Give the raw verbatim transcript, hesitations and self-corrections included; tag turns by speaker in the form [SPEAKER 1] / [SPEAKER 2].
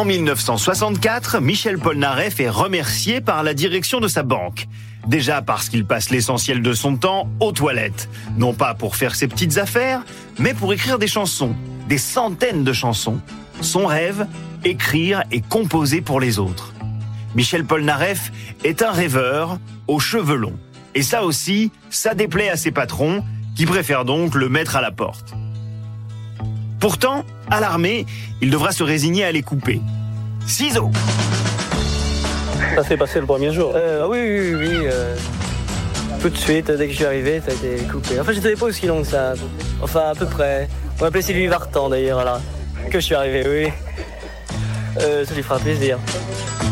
[SPEAKER 1] En mille neuf cent soixante-quatre, Michel Polnareff est remercié par la direction de sa banque. Déjà parce qu'il passe l'essentiel de son temps aux toilettes. Non pas pour faire ses petites affaires, mais pour écrire des chansons. Des centaines de chansons. Son rêve, écrire et composer pour les autres. Michel Polnareff est un rêveur aux cheveux longs. Et ça aussi, ça déplaît à ses patrons, qui préfèrent donc le mettre à la porte. Pourtant, à l'armée, il devra se résigner à les couper. Ciseaux.
[SPEAKER 2] Ça s'est passé le premier jour.
[SPEAKER 3] Euh, oui, oui, oui. oui euh, tout de suite, dès que je suis arrivé, ça a été coupé. Enfin, j'étais pas aussi long que ça. Enfin, à peu près. On m'appelait Sylvie Vartan, d'ailleurs, là. Que je suis arrivé, oui. Euh, ça lui fera plaisir.